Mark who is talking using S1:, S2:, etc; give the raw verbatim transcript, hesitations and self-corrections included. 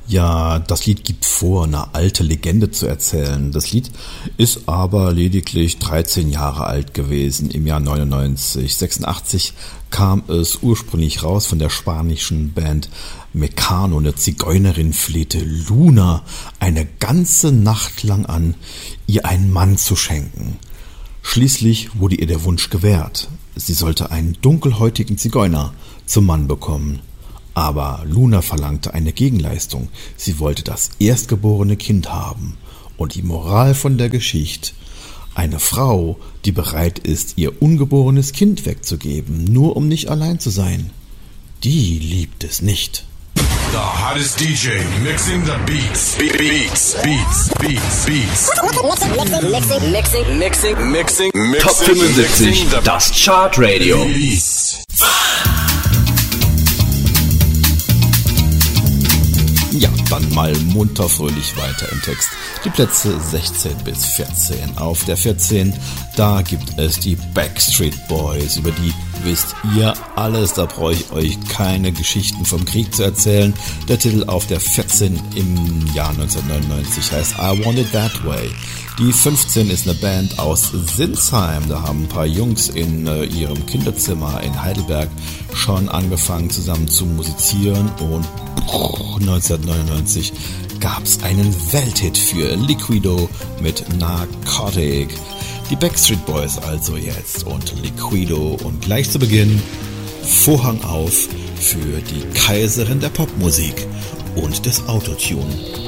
S1: Ja, das Lied gibt vor, eine alte Legende zu erzählen. Das Lied ist aber lediglich dreizehn Jahre alt gewesen im Jahr neunundneunzig. sechsundachtzig kam es ursprünglich raus von der spanischen Band Mecano. Eine Zigeunerin flehte Luna eine ganze Nacht lang an, ihr einen Mann zu schenken. Schließlich wurde ihr der Wunsch gewährt. Sie sollte einen dunkelhäutigen Zigeuner zum Mann bekommen. Aber Luna verlangte eine Gegenleistung. Sie wollte das erstgeborene Kind haben. Und die Moral von der Geschichte: Eine Frau, die bereit ist, ihr ungeborenes Kind wegzugeben, nur um nicht allein zu sein, die liebt es nicht.
S2: The hottest D J mixing the beats. Be- beats, beats, beats, beats.
S3: Mixing, mixing, mixing, mixing, mixing, mixing.
S4: Top fünfundsiebzig, das Chartradio.
S1: Ja, dann mal munter fröhlich weiter im Text. Die Plätze sechzehn bis vierzehn. Auf der vierzehn, da gibt es die Backstreet Boys. Über die wisst ihr alles, da brauche ich euch keine Geschichten vom Krieg zu erzählen. Der Titel auf der vierzehn im Jahr neunzehnhundertneunundneunzig heißt I Want It That Way. Die fünfzehn ist eine Band aus Sinsheim. Da haben ein paar Jungs in äh, ihrem Kinderzimmer in Heidelberg schon angefangen zusammen zu musizieren und neunzehnhundertneunundneunzig gab es einen Welthit für Liquido mit Narcotic. Die Backstreet Boys also jetzt und Liquido und gleich zu Beginn Vorhang auf für die Kaiserin der Popmusik und des Autotune.